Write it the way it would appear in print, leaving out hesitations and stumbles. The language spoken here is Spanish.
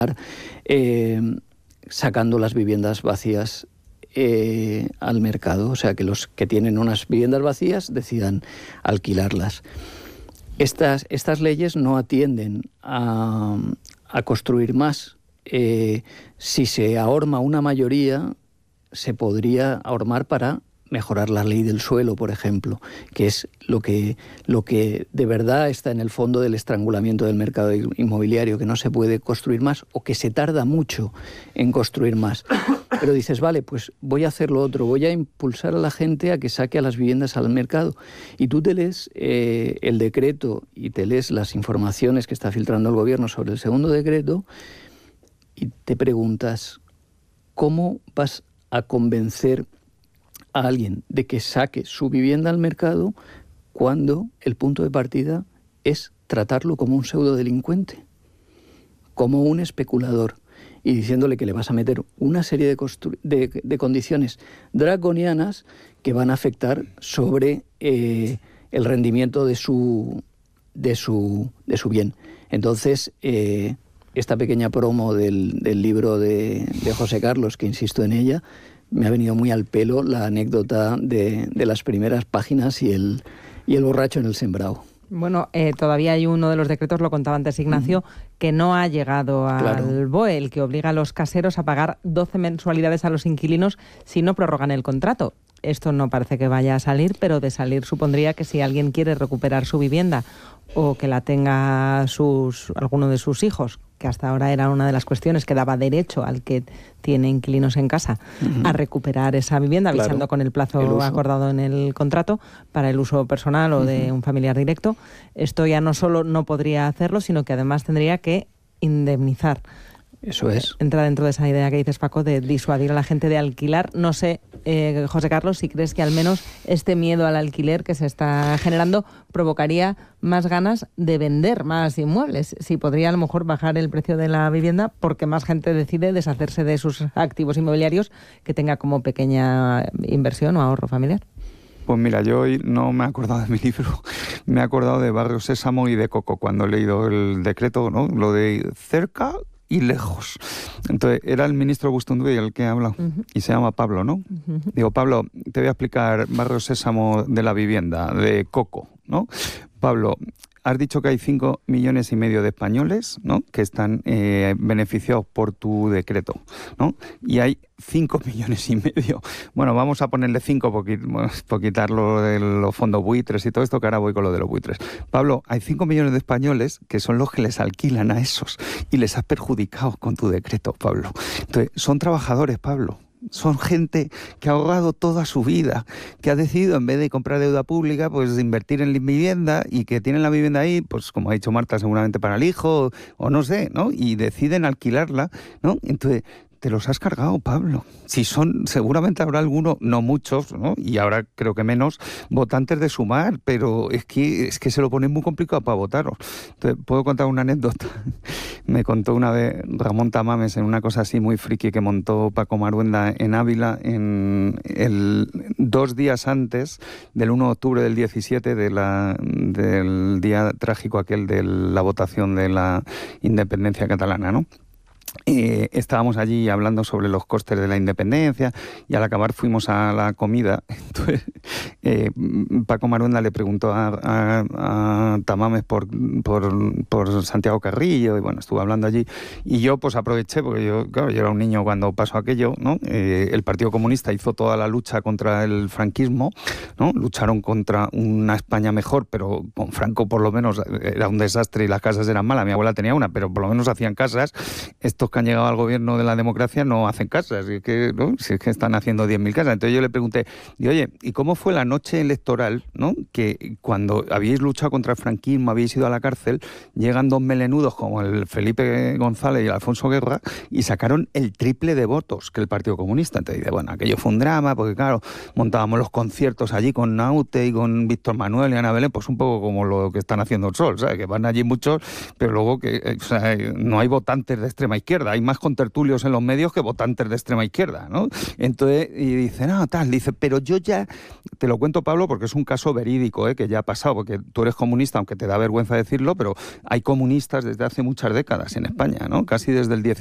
sacando las viviendas vacías al mercado, o sea, que los que tienen unas viviendas vacías decidan alquilarlas. Estas leyes no atienden a construir más. Si se ahorma una mayoría, se podría ahormar para mejorar la ley del suelo, por ejemplo, que es lo que de verdad está en el fondo del estrangulamiento del mercado inmobiliario, que no se puede construir más o que se tarda mucho en construir más. Pero dices, vale, pues voy a hacer lo otro, voy a impulsar a la gente a que saque a las viviendas al mercado. Y tú te lees el decreto y te lees las informaciones que está filtrando el gobierno sobre el segundo decreto y te preguntas, ¿cómo vas a convencer a alguien de que saque su vivienda al mercado cuando el punto de partida es tratarlo como un pseudodelincuente, como un especulador, y diciéndole que le vas a meter una serie de condiciones draconianas que van a afectar sobre el rendimiento de su bien? Entonces, esta pequeña promo del libro de José Carlos, que insisto en ella, me ha venido muy al pelo la anécdota de las primeras páginas y el borracho en el sembrado. Bueno, todavía hay uno de los decretos, lo contaba antes Ignacio, que no ha llegado al BOE, el que obliga a los caseros a pagar 12 mensualidades a los inquilinos si no prorrogan el contrato. Esto no parece que vaya a salir, pero de salir supondría que si alguien quiere recuperar su vivienda o que la tenga alguno de sus hijos, que hasta ahora era una de las cuestiones que daba derecho al que tiene inquilinos en casa a recuperar esa vivienda, avisando con el plazo acordado en el contrato para el uso personal o de un familiar directo. Esto ya no solo no podría hacerlo, sino que además tendría que indemnizar. Eso es. Entra dentro de esa idea que dices, Paco, de disuadir a la gente de alquilar. No sé, José Carlos, si crees que al menos este miedo al alquiler que se está generando provocaría más ganas de vender más inmuebles. Si podría a lo mejor bajar el precio de la vivienda porque más gente decide deshacerse de sus activos inmobiliarios que tenga como pequeña inversión o ahorro familiar. Pues mira, yo hoy no me he acordado de mi libro, me he acordado de Barrio Sésamo y de Coco cuando he leído el decreto, ¿no? Lo de cerca y lejos. Entonces, era el ministro Bustunduy el que habla, y se llama Pablo, ¿no? Digo, Pablo, te voy a explicar Barrio Sésamo de la vivienda, de Coco, ¿no? Pablo, has dicho que hay 5,5 millones de españoles, ¿no?, que están beneficiados por tu decreto, ¿no? Y hay 5,5 millones. Bueno, vamos a ponerle 5 por quitarlo de los fondos buitres y todo esto, que ahora voy con lo de los buitres. Pablo, hay 5 millones de españoles que son los que les alquilan a esos y les has perjudicado con tu decreto, Pablo. Entonces, son trabajadores, Pablo. Son gente que ha ahorrado toda su vida, que ha decidido, en vez de comprar deuda pública, pues invertir en vivienda, y que tienen la vivienda ahí, pues como ha dicho Marta, seguramente para el hijo, o no sé, ¿no? Y deciden alquilarla, ¿no? Entonces, te los has cargado, Pablo. Si son, seguramente habrá algunos, no muchos, ¿no?, y ahora creo que menos, votantes de Sumar, pero es que se lo ponen muy complicado para votaros. Entonces, puedo contar una anécdota. Me contó una vez Ramón Tamames en una cosa así muy friki que montó Paco Maruenda en Ávila 2 días antes del 1 de octubre del 17, del día trágico aquel de la votación de la independencia catalana, ¿no? Estábamos allí hablando sobre los costes de la independencia y al acabar fuimos a la comida. Entonces, Paco Maruenda le preguntó a Tamames por Santiago Carrillo, y bueno, estuve hablando allí, y yo pues aproveché, porque yo era un niño cuando pasó aquello, ¿no? El Partido Comunista hizo toda la lucha contra el franquismo, ¿no? Lucharon contra una España mejor, pero con Franco por lo menos era un desastre y las casas eran malas. Mi abuela tenía una, pero por lo menos hacían casas. Estos que han llegado al gobierno de la democracia no hacen casas, si es que están haciendo 10.000 casas. Entonces yo le pregunté, oye, ¿y cómo fue la noche electoral, ¿no?, que cuando habíais luchado contra el franquismo, habíais ido a la cárcel, llegan 2 melenudos como el Felipe González y el Alfonso Guerra y sacaron el triple de votos que el Partido Comunista? Entonces dice, bueno, aquello fue un drama, porque claro, montábamos los conciertos allí con Naute y con Víctor Manuel y Ana Belén, pues un poco como lo que están haciendo el Sol, ¿sabes? Que van allí muchos, pero luego que no hay votantes de extrema izquierda, izquierda. Hay más contertulios en los medios que votantes de extrema izquierda, ¿no? Entonces, y dice, no, tal, dice, pero yo ya, te lo cuento, Pablo, porque es un caso verídico, que ya ha pasado, porque tú eres comunista, aunque te da vergüenza decirlo, pero hay comunistas desde hace muchas décadas en España, ¿no? Casi desde el